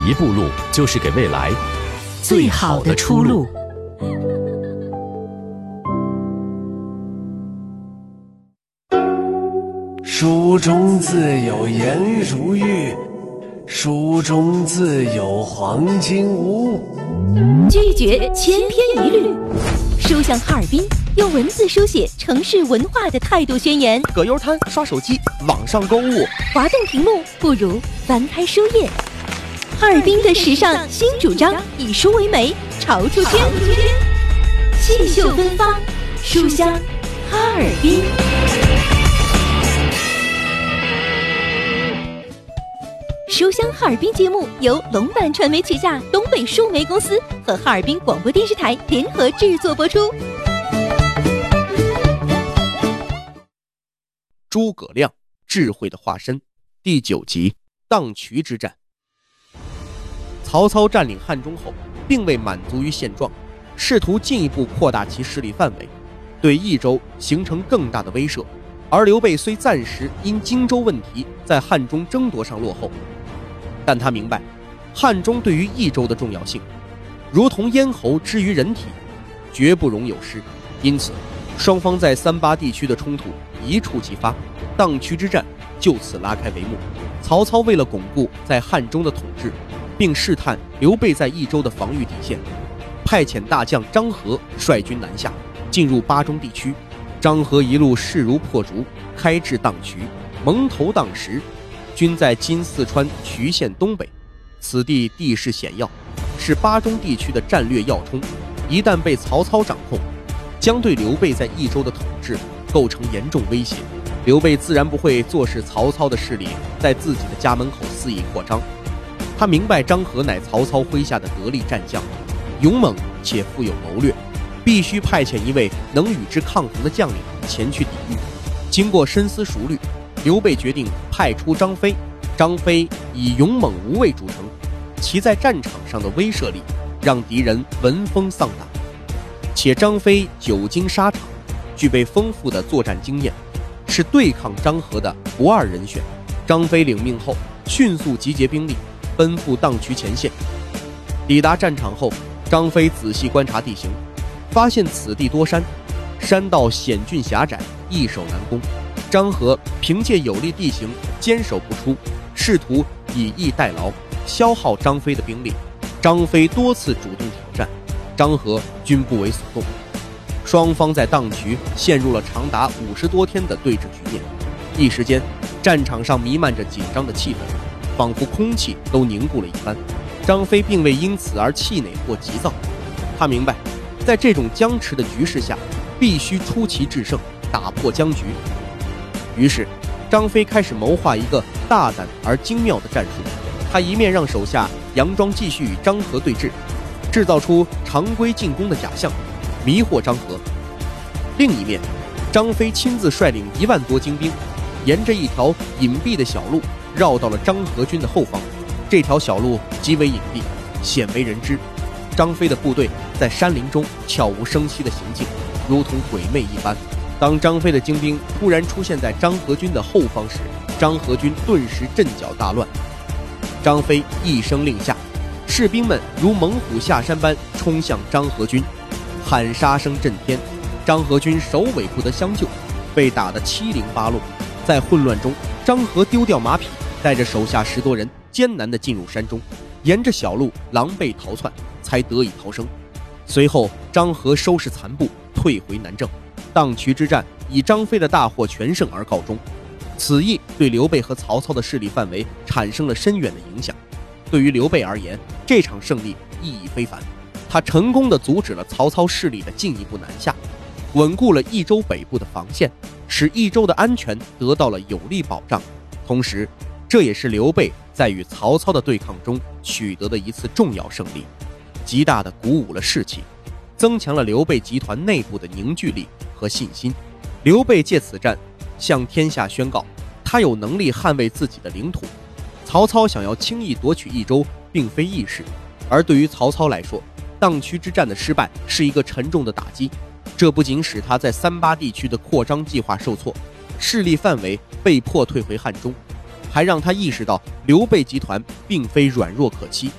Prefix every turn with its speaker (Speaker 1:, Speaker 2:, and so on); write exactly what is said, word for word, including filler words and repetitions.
Speaker 1: 一步路就是给未来
Speaker 2: 最好的出路。
Speaker 3: 书中自有颜如玉，书中自有黄金屋。
Speaker 4: 拒绝千篇一律，书香哈尔滨用文字书写城市文化的态度宣言。
Speaker 5: 葛优瘫、刷手机、网上购物，
Speaker 4: 滑动屏幕不如翻开书页。哈尔滨的时尚新主张，以书为媒，潮出圈，气秀芬芳，书香哈尔滨。书香哈尔滨节目由龙版传媒旗下东北书媒公司和哈尔滨广播电视台联合制作播出。
Speaker 5: 诸葛亮，智慧的化身，第九集，荡渠之战。曹操占领汉中后，并未满足于现状，试图进一步扩大其势力范围，对益州形成更大的威慑。而刘备虽暂时因荆州问题在汉中争夺上落后，但他明白汉中对于益州的重要性，如同咽喉之于人体，绝不容有失。因此双方在三巴地区的冲突一触即发，荡渠之战就此拉开帷幕。曹操为了巩固在汉中的统治，并试探刘备在益州的防御底线，派遣大将张合率军南下，进入巴中地区。张合一路势如破竹，开至荡渠，蒙头荡石，均在今四川渠县东北。此地地势险要，是巴中地区的战略要冲，一旦被曹操掌控，将对刘备在益州的统治构成严重威胁。刘备自然不会坐视曹操的势力在自己的家门口肆意扩张。他明白张合乃曹操麾下的得力战将，勇猛且富有谋略，必须派遣一位能与之抗衡的将领前去抵御。经过深思熟虑，刘备决定派出张飞。张飞以勇猛无畏著称，其在战场上的威慑力让敌人闻风丧胆，且张飞久经沙场，具备丰富的作战经验，是对抗张合的不二人选。张飞领命后，迅速集结兵力，奔赴荡渠前线。抵达战场后，张飞仔细观察地形，发现此地多山，山道险峻狭窄，易守难攻。张合凭借有利地形坚守不出，试图以逸待劳，消耗张飞的兵力。张飞多次主动挑战，张合均不为所动。双方在荡渠陷入了长达五十多天的对峙局面，一时间战场上弥漫着紧张的气氛，仿佛空气都凝固了一般。张飞并未因此而气馁或急躁，他明白在这种僵持的局势下，必须出奇制胜，打破僵局。于是张飞开始谋划一个大胆而精妙的战术。他一面让手下佯装继续与张合对峙，制造出常规进攻的假象，迷惑张合。另一面，张飞亲自率领一万多精兵，沿着一条隐蔽的小路绕到了张合军的后方。这条小路极为隐蔽，鲜为人知。张飞的部队在山林中悄无声息的行进，如同鬼魅一般。当张飞的精兵突然出现在张合军的后方时，张合军顿时阵脚大乱。张飞一声令下，士兵们如猛虎下山般冲向张合军，喊杀声震天。张合军首尾不得相救，被打得七零八落。在混乱中，张合丢掉马匹，带着手下十多人艰难地进入山中，沿着小路狼狈逃窜，才得以逃生。随后张合收拾残部，退回南郑。荡渠之战以张飞的大获全胜而告终。此役对刘备和曹操的势力范围产生了深远的影响。对于刘备而言，这场胜利意义非凡，他成功地阻止了曹操势力的进一步南下，稳固了益州北部的防线，使益州的安全得到了有力保障。同时，这也是刘备在与曹操的对抗中取得的一次重要胜利，极大地鼓舞了士气，增强了刘备集团内部的凝聚力和信心。刘备借此战向天下宣告，他有能力捍卫自己的领土。曹操想要轻易夺取益州并非易事，而对于曹操来说，荡渠之战的失败是一个沉重的打击。这不仅使他在三巴地区的扩张计划受挫，势力范围被迫退回汉中， 还让他意识到刘备集团并非软弱可欺，